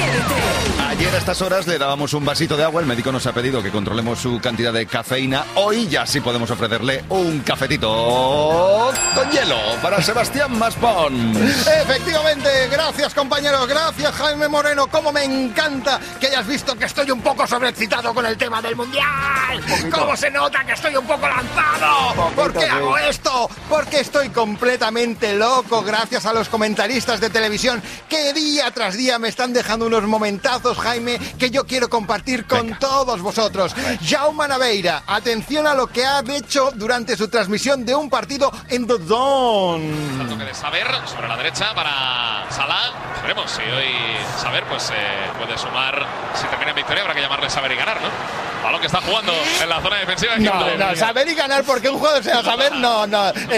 Ayer a estas horas le dábamos un vasito de agua, el médico nos ha pedido que controlemos su cantidad de cafeína. Hoy ya sí podemos ofrecerle un cafetito con hielo para Sebastián Maspons. Efectivamente, gracias compañeros, gracias Jaime Moreno. Cómo me encanta que hayas visto que estoy un poco sobreexcitado con el tema del Mundial. Cómo se nota que estoy un poco lanzado. ¿Por qué hago esto? Porque estoy completamente loco gracias a los comentaristas de televisión que día tras día me están dejando unos momentazos, Jaime, que yo quiero compartir con todos vosotros. Jaume Naveira, atención a lo que ha hecho durante su transmisión de un partido en The Zone. El toque de Saber sobre la derecha para Salah. Veremos si hoy Saber pues puede sumar. Si termina en victoria habrá que llamarle Saber y ganar, ¿no? Balón que está jugando en la zona defensiva. No, saber y ganar porque un jugador sea saber, no.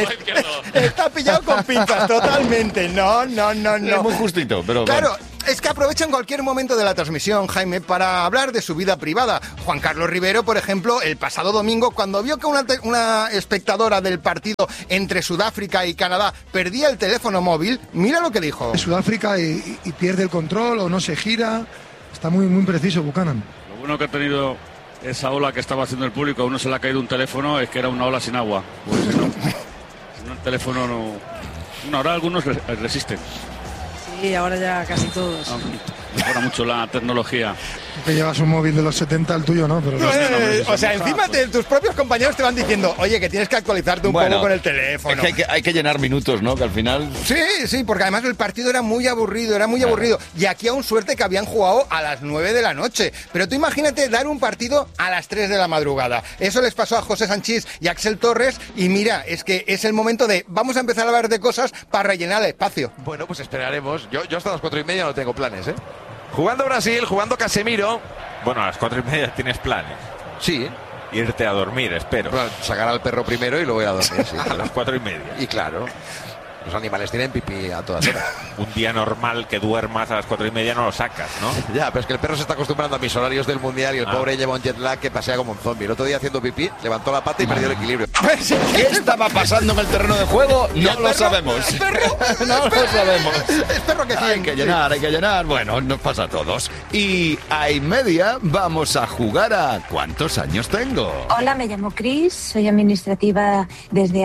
Está pillado con pinzas, totalmente. No. Es muy justito, pero claro. Bueno. Es que aprovechan cualquier momento de la transmisión, Jaime, para hablar de su vida privada. Juan Carlos Rivero, por ejemplo, el pasado domingo, cuando vio que una espectadora del partido entre Sudáfrica y Canadá perdía el teléfono móvil, mira lo que dijo. Sudáfrica y pierde el control o no se gira. Está muy preciso Buchanan. Lo bueno que ha tenido esa ola que estaba haciendo el público, a uno se le ha caído un teléfono, es que era una ola sin agua. Pues si no el teléfono no... Bueno, ahora algunos resisten. Sí, ahora ya casi todos. Mejora mucho la tecnología. Que llevas un móvil de los 70, el tuyo, ¿no? Pero o sea, encima tus propios compañeros te van diciendo, oye, que tienes que actualizarte un poco con el teléfono. Es que hay que llenar minutos, ¿no? Que al final... Sí, porque además el partido era muy aburrido, aburrido. Y aquí aún suerte que habían jugado a las 9 de la noche. Pero tú imagínate dar un partido a las 3 de la madrugada. Eso les pasó a José Sanchís y a Axel Torres. Y mira, es que es el momento de, vamos a empezar a hablar de cosas para rellenar el espacio. Bueno, pues esperaremos. Yo hasta las 4:30 no tengo planes, ¿eh? Jugando Brasil, jugando Casemiro. Bueno, a las 4:30 tienes planes. Sí. Irte a dormir, espero. Bueno, sacar al perro primero y luego ir a dormir, sí. A las 4:30. Y claro, los animales tienen pipí a todas horas. Un día normal que duermas a las 4:30 no lo sacas, ¿no? Ya, pero es que el perro se está acostumbrando a mis horarios del Mundial y el pobre lleva un jet lag que pasea como un zombie. El otro día haciendo pipí, levantó la pata y perdió el equilibrio. ¿Qué estaba pasando en el terreno de juego? No lo sabemos. ¿El perro? No lo sabemos. Espero que sí. Hay que llenar. Bueno, nos pasa a todos. Y a y media vamos a jugar a ¿cuántos años tengo? Hola, me llamo Cris, soy administrativa desde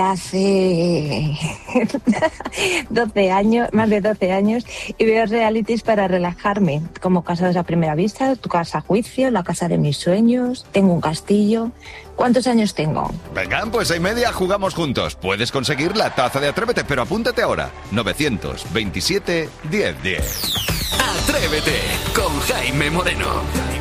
hace 12 años, más de 12 años, y veo realities para relajarme, como Casados a Primera Vista, Tu Casa a Juicio, La Casa de Mis Sueños, Tengo un Castillo. ¿Cuántos años tengo? Venga, pues a y media jugamos juntos. Puedes conseguir la taza de Atrévete, pero apúntate ahora. 927 1010. Atrévete con Jaime Moreno.